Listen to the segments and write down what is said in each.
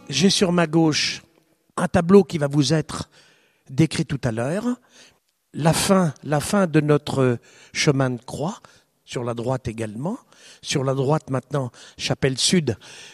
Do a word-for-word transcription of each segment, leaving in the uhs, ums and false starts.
j'ai sur ma gauche un tableau qui va vous être décrit tout à l'heure. La fin, la fin de notre chemin de croix, sur la droite également. Sur la droite maintenant, chapelle sud,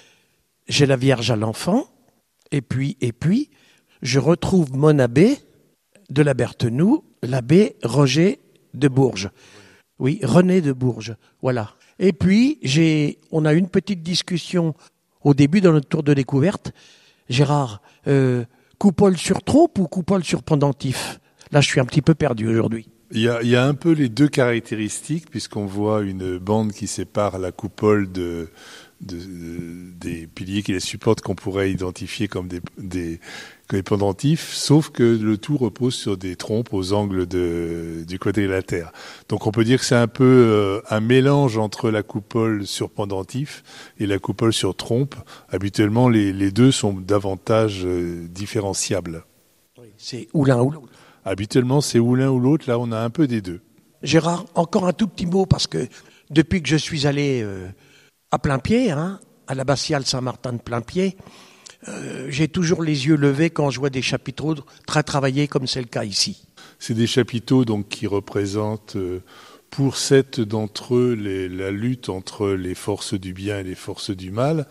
j'ai la Vierge à l'enfant. Et puis, et puis, je retrouve mon abbé de la Berthenoux, l'abbé Roger de Bourges. Oui, René de Bourges, voilà. Et puis, j'ai, on a eu une petite discussion au début dans notre tour de découverte. Gérard, euh, coupole sur trompe ou coupole sur pendentif? Là, je suis un petit peu perdu aujourd'hui. Il y a, il y a un peu les deux caractéristiques, puisqu'on voit une bande qui sépare la coupole de, de, de des piliers qui les supportent, qu'on pourrait identifier comme des, des, comme des pendentifs, sauf que le tout repose sur des trompes aux angles de, du quadrilatère. Donc on peut dire que c'est un peu euh, un mélange entre la coupole sur pendentif et la coupole sur trompe. Habituellement, les, les deux sont davantage euh, différenciables. Oui, c'est ou l'un ou l'autre. Habituellement, c'est ou l'un ou l'autre. Là, on a un peu des deux. Gérard, encore un tout petit mot, parce que depuis que je suis allé euh, à Plain-Pied, hein, à l'abbatiale Saint-Martin de Plain-Pied, euh, j'ai toujours les yeux levés quand je vois des chapiteaux très travaillés, comme c'est le cas ici. C'est des chapiteaux donc, qui représentent, euh, pour sept d'entre eux, les, la lutte entre les forces du bien et les forces du mal.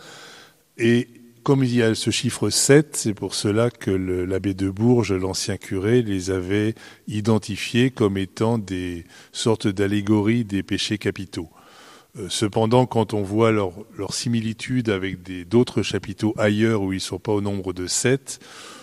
Et comme il y a ce chiffre sept, c'est pour cela que le, l'abbé de Bourges, l'ancien curé, les avait identifiés comme étant des sortes d'allégories des péchés capitaux. Euh, cependant, quand on voit leur, leur similitude avec des, d'autres chapiteaux ailleurs où ils ne sont pas au nombre de sept,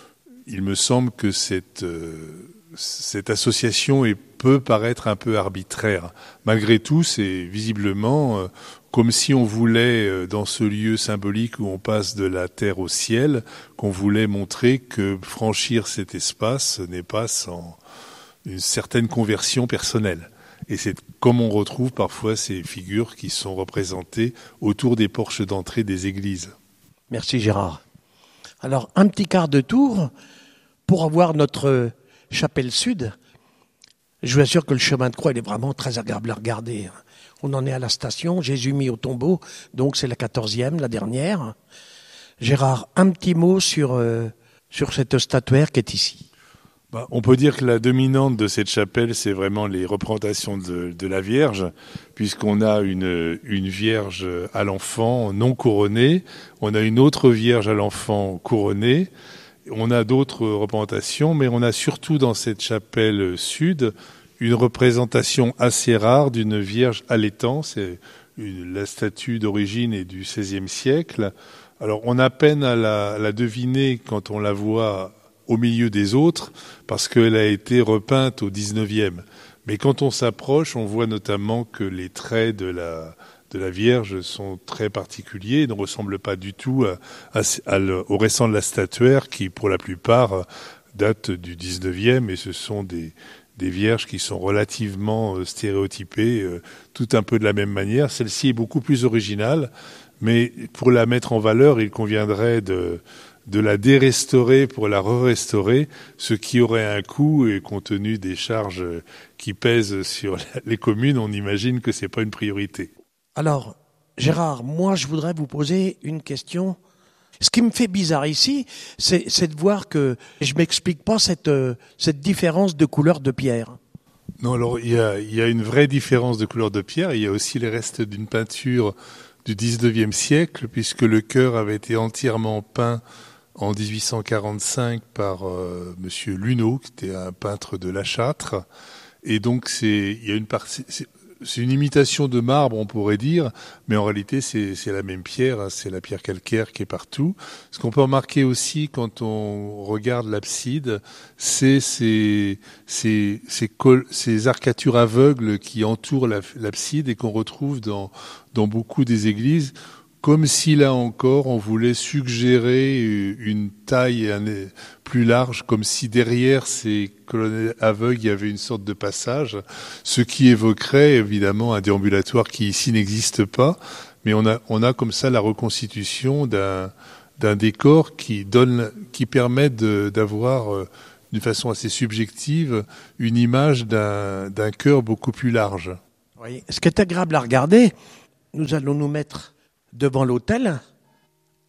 il me semble que cette, euh, cette association est, peut paraître un peu arbitraire. Malgré tout, c'est visiblement euh, comme si on voulait, euh, dans ce lieu symbolique où on passe de la terre au ciel, qu'on voulait montrer que franchir cet espace n'est pas sans une certaine conversion personnelle. Et c'est comme on retrouve parfois ces figures qui sont représentées autour des porches d'entrée des églises. Merci Gérard. Alors, un petit quart de tour pour avoir notre chapelle sud. Je vous assure que le chemin de croix, il est vraiment très agréable à regarder. On en est à la station, Jésus mis au tombeau, donc c'est la quatorzième, la dernière. Gérard, un petit mot sur, euh, sur cette statuaire qui est ici. Bah, on peut dire que la dominante de cette chapelle, c'est vraiment les représentations de, de la Vierge, puisqu'on a une, une Vierge à l'enfant non couronnée, on a une autre Vierge à l'enfant couronnée, on a d'autres représentations, mais on a surtout dans cette chapelle sud une représentation assez rare d'une Vierge allaitant. C'est une, la statue d'origine est du seizième siècle. Alors on a peine à la, à la deviner quand on la voit au milieu des autres, parce qu'elle a été repeinte au dix-neuvième. Mais quand on s'approche, on voit notamment que les traits de la, de la Vierge sont très particuliers, ne ressemblent pas du tout à, à, à, au restant de la statuaire, qui pour la plupart date du dix-neuvième, et ce sont des, des Vierges qui sont relativement stéréotypées, euh, tout un peu de la même manière. Celle-ci est beaucoup plus originale, mais pour la mettre en valeur, il conviendrait de... de la dérestaurer pour la re-restaurer, ce qui aurait un coût, et compte tenu des charges qui pèsent sur les communes, on imagine que c'est pas une priorité. Alors, Gérard, moi je voudrais vous poser une question. Ce qui me fait bizarre ici, c'est, c'est de voir que je m'explique pas cette, cette différence de couleur de pierre. Non, alors il y a, il y a une vraie différence de couleur de pierre, il y a aussi les restes d'une peinture du dix-neuvième siècle, puisque le chœur avait été entièrement peint en dix-huit cent quarante-cinq par euh, Monsieur Luneau, qui était un peintre de La Châtre, et donc c'est il y a une partie, c'est, c'est une imitation de marbre, on pourrait dire, mais en réalité c'est c'est la même pierre, hein, c'est la pierre calcaire qui est partout. Ce qu'on peut remarquer aussi quand on regarde l'abside, c'est ces ces ces, col- ces arcatures aveugles qui entourent la, l'abside et qu'on retrouve dans dans beaucoup des églises. Comme si, là encore, on voulait suggérer une taille plus large, comme si derrière ces colonnes aveugles, il y avait une sorte de passage, ce qui évoquerait évidemment un déambulatoire qui ici n'existe pas, mais on a, on a comme ça la reconstitution d'un, d'un décor qui donne, qui permet de, d'avoir, euh, d'une façon assez subjective, une image d'un, d'un chœur beaucoup plus large. Oui. Ce qui est agréable à regarder, nous allons nous mettre devant l'autel,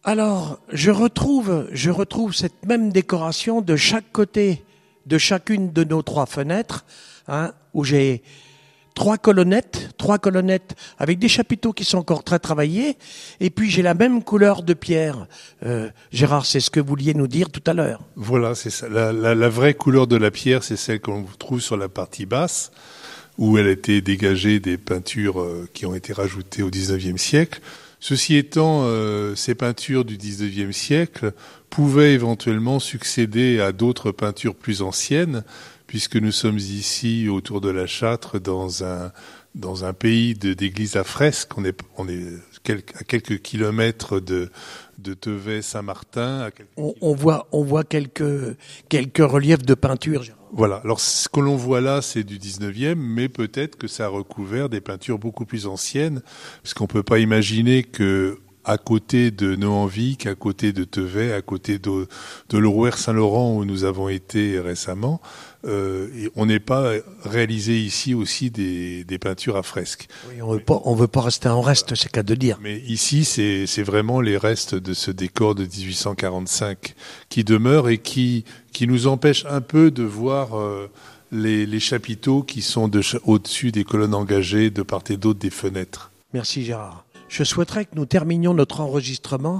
Alors, je retrouve, je retrouve cette même décoration de chaque côté de chacune de nos trois fenêtres, hein, où j'ai trois colonnettes, trois colonnettes avec des chapiteaux qui sont encore très travaillés, et puis j'ai la même couleur de pierre. Euh, Gérard, c'est ce que vous vouliez nous dire tout à l'heure. Voilà, c'est ça. La, la, la vraie couleur de la pierre, c'est celle qu'on trouve sur la partie basse, où elle a été dégagée des peintures euh, qui ont été rajoutées au dix-neuvième siècle. Ceci étant, euh, ces peintures du dix-neuvième siècle pouvaient éventuellement succéder à d'autres peintures plus anciennes, puisque nous sommes ici autour de la Châtre dans un dans un pays de, d'églises à fresques. On est on est à quelques kilomètres de de Tevet, Saint-Martin. À quelques... on, on voit on voit quelques quelques reliefs de peinture. Voilà. Alors ce que l'on voit là, c'est du dix-neuvième, mais peut-être que ça a recouvert des peintures beaucoup plus anciennes, parce qu'on peut pas imaginer que à côté de Nohanvic, à côté de Tevet, à côté de, de Lorouër-Saint-Laurent où nous avons été récemment, euh, on n'est pas réalisé ici aussi des, des peintures à fresques. Oui, on veut pas, on veut pas rester en reste, c'est qu'à de dire. Mais ici, c'est, c'est vraiment les restes de ce décor de dix-huit cent quarante-cinq qui demeurent et qui, qui nous empêchent un peu de voir euh, les, les chapiteaux qui sont de, au-dessus des colonnes engagées de part et d'autre des fenêtres. Merci Gérard. Je souhaiterais que nous terminions notre enregistrement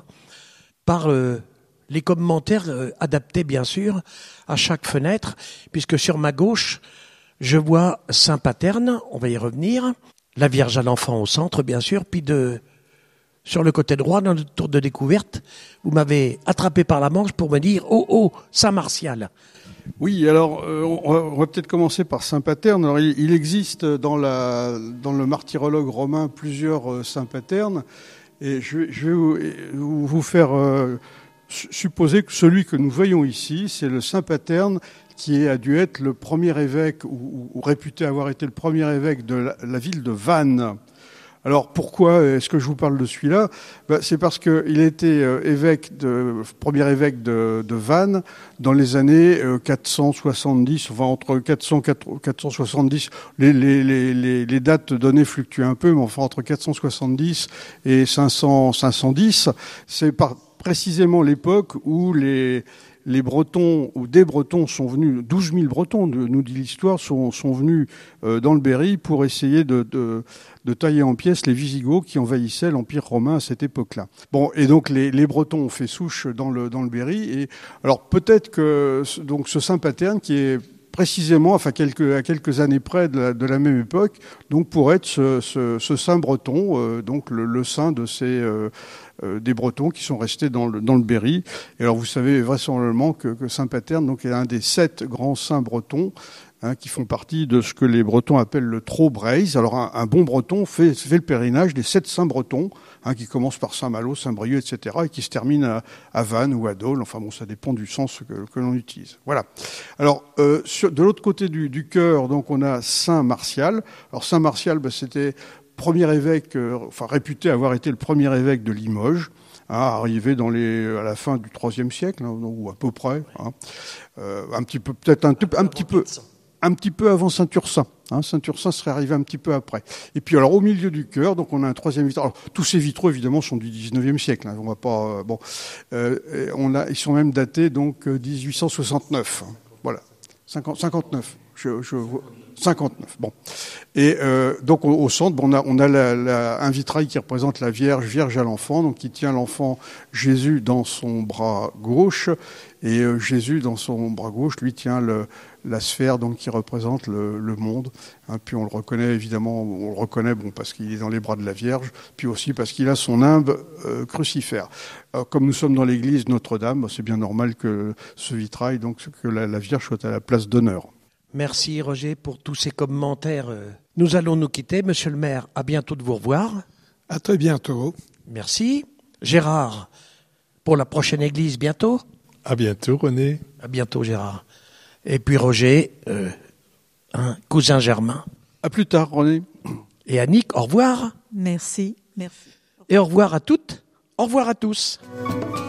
par euh, les commentaires euh, adaptés, bien sûr, à chaque fenêtre, puisque sur ma gauche, je vois Saint-Paterne, on va y revenir, la Vierge à l'Enfant au centre, bien sûr, puis de, sur le côté droit, dans notre tour de découverte, vous m'avez attrapé par la manche pour me dire « Oh, oh, Saint-Martial ». Oui, alors euh, on, va, on va peut-être commencer par Saint-Paterne. Alors, il, il existe dans, la, dans le martyrologe romain plusieurs euh, Saint-Paterne, et je, je vais vous, vous faire euh, supposer que celui que nous voyons ici, c'est le Saint-Paterne qui a dû être le premier évêque, ou, ou réputé avoir été le premier évêque de la, la ville de Vannes. Alors pourquoi est-ce que je vous parle de celui-là ? Ben, c'est parce qu'il a été évêque de, premier évêque de, de Vannes dans les années quatre cent soixante-dix, enfin entre quatre cents et quatre cent soixante-dix, les, les, les, les dates données fluctuent un peu, mais enfin entre quatre cent soixante-dix et cinq cents, cinq cent dix, c'est par, précisément l'époque où les les Bretons, ou des Bretons sont venus, douze mille Bretons, nous dit l'histoire, sont, sont venus euh, dans le Berry pour essayer de, de, de tailler en pièces les Visigoths qui envahissaient l'Empire romain à cette époque-là. Bon, et donc les, les Bretons ont fait souche dans le, dans le Berry. Et alors peut-être que donc ce Saint-Paterne qui est précisément, enfin quelques, à quelques années près de la, de la même époque, donc pour être ce, ce, ce saint breton, euh, donc le, le saint de ces euh, euh, des Bretons qui sont restés dans le, dans le Berry. Et alors vous savez vraisemblablement que, que Saint-Paterne donc est un des sept grands saints bretons, hein, qui font partie de ce que les Bretons appellent le Trot-Braise. Alors un, un bon Breton fait, fait le pèlerinage des sept saints bretons, hein, qui commence par Saint-Malo, Saint-Brieuc, et cetera, et qui se termine à, à Vannes ou à Dole. Enfin bon, ça dépend du sens que, que l'on utilise. Voilà. Alors euh, sur, de l'autre côté du, du chœur, donc on a Saint Martial. Alors Saint Martial, ben, c'était premier évêque, euh, enfin réputé avoir été le premier évêque de Limoges, hein, arrivé dans les à la fin du troisième siècle, hein, ou à peu près, hein, euh, un petit peu, peut-être un, un petit peu. un petit peu avant Saint-Ursin. Hein, Saint-Ursin serait arrivé un petit peu après. Et puis alors au milieu du chœur, donc on a un troisième vitraux. Alors tous ces vitraux évidemment sont du dix-neuvième siècle. Hein, on va pas euh, bon, euh, on a, ils sont même datés donc dix-huit cent soixante-neuf. Hein, voilà, cinquante, cinquante-neuf. Je, je vois. cinquante-neuf. Bon. Et euh, donc au, au centre, bon, on a, on a la, la, un vitrail qui représente la Vierge, Vierge à l'enfant, donc qui tient l'enfant Jésus dans son bras gauche, et euh, Jésus dans son bras gauche, lui tient le, la sphère donc qui représente le, le monde. Hein, puis on le reconnaît évidemment, on le reconnaît bon parce qu'il est dans les bras de la Vierge, puis aussi parce qu'il a son nimbe euh, crucifère. Alors, comme nous sommes dans l'église Notre-Dame, c'est bien normal que ce vitrail, donc que la, la Vierge soit à la place d'honneur. Merci Roger pour tous ces commentaires. Nous allons nous quitter. Monsieur le maire, à bientôt de vous revoir. À très bientôt. Merci. Gérard, pour la prochaine église, bientôt. À bientôt René. À bientôt Gérard. Et puis Roger, euh, un cousin germain. À plus tard René. Et Annick, au revoir. Merci, merci. Et au revoir à toutes. Au revoir à tous.